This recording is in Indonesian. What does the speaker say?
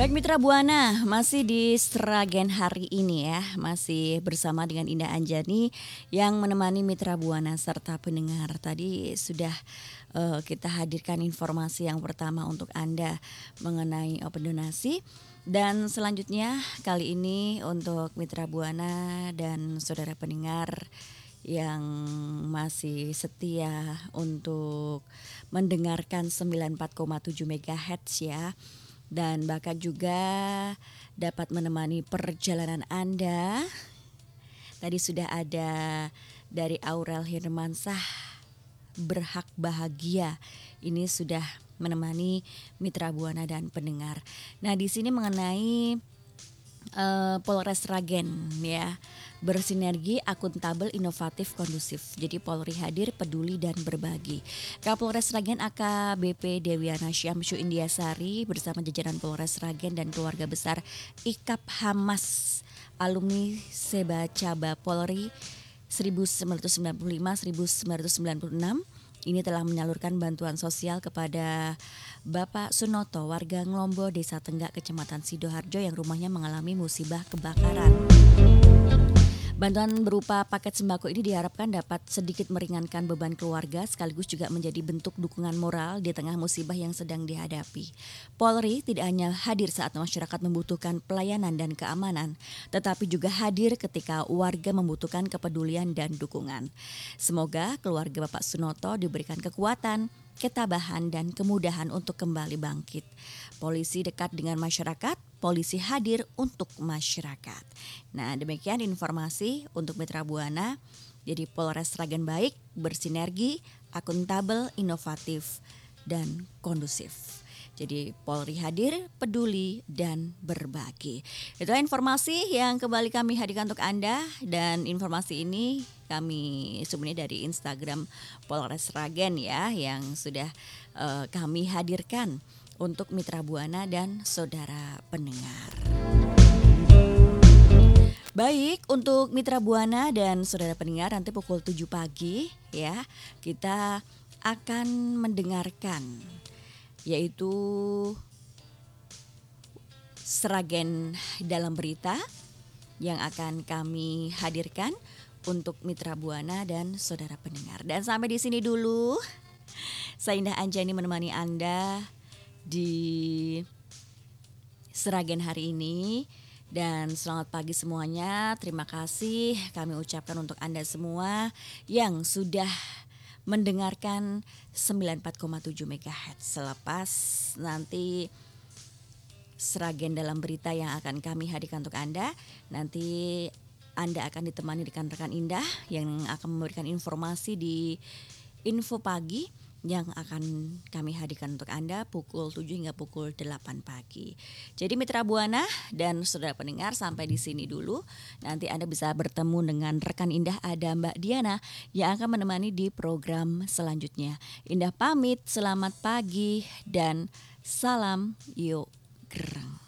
Baik Mitra Buana, masih di Sragen hari ini ya, masih bersama dengan Indah Anjani yang menemani Mitra Buana serta pendengar. Tadi sudah kita hadirkan informasi yang pertama untuk Anda mengenai open donasi. Dan selanjutnya kali ini untuk Mitra Buana dan saudara pendengar yang masih setia untuk mendengarkan 94,7 MHz ya. Dan bahkan juga dapat menemani perjalanan Anda. Tadi sudah ada dari Aurel Hirmansah, berhak bahagia. Ini sudah menemani Mitra Buana dan pendengar. Nah, di sini mengenai Polres Sragen ya, bersinergi, akuntabel, inovatif, kondusif. Jadi Polri hadir, peduli dan berbagi. Kapolres Sragen AKBP Dewiana Syamsu Indiasari bersama jajaran Polres Sragen dan keluarga besar IKAP Hamas alumni Seba Caba Polri 1995-1996 ini telah menyalurkan bantuan sosial kepada Bapak Sunoto, warga Nglombo, Desa Tenggak, Kecamatan Sidoarjo yang rumahnya mengalami musibah kebakaran. Bantuan berupa paket sembako ini diharapkan dapat sedikit meringankan beban keluarga sekaligus juga menjadi bentuk dukungan moral di tengah musibah yang sedang dihadapi. Polri tidak hanya hadir saat masyarakat membutuhkan pelayanan dan keamanan, tetapi juga hadir ketika warga membutuhkan kepedulian dan dukungan. Semoga keluarga Bapak Sunoto diberikan kekuatan, ketabahan dan kemudahan untuk kembali bangkit. Polisi dekat dengan masyarakat, polisi hadir untuk masyarakat. Nah, demikian informasi untuk Mitra Buana. Jadi Polres Sragen baik, bersinergi, akuntabel, inovatif dan kondusif. Jadi Polri hadir, peduli dan berbagi. Itulah informasi yang kembali kami hadirkan untuk Anda, dan informasi ini kami sebenarnya dari Instagram Polres Sragen ya, yang sudah kami hadirkan untuk Mitra Buana dan saudara pendengar. Baik, untuk Mitra Buana dan saudara pendengar, nanti pukul 7 pagi ya, kita akan mendengarkan yaitu Sragen dalam berita yang akan kami hadirkan untuk Mitra Buana dan saudara pendengar. Dan sampai di sini dulu, saya Indah Anjani menemani Anda di Sragen hari ini. Dan selamat pagi semuanya. Terima kasih kami ucapkan untuk Anda semua yang sudah mendengarkan 94,7 MHz. Selepas nanti Sragen dalam berita yang akan kami hadirkan untuk Anda, nanti Anda akan ditemani rekan-rekan Indah yang akan memberikan informasi di Info Pagi yang akan kami hadirkan untuk Anda pukul 7 hingga pukul 8 pagi. Jadi Mitra Buana dan saudara pendengar, sampai di sini dulu. Nanti Anda bisa bertemu dengan rekan Indah, ada Mbak Diana yang akan menemani di program selanjutnya. Indah pamit, selamat pagi dan salam yuk gerang.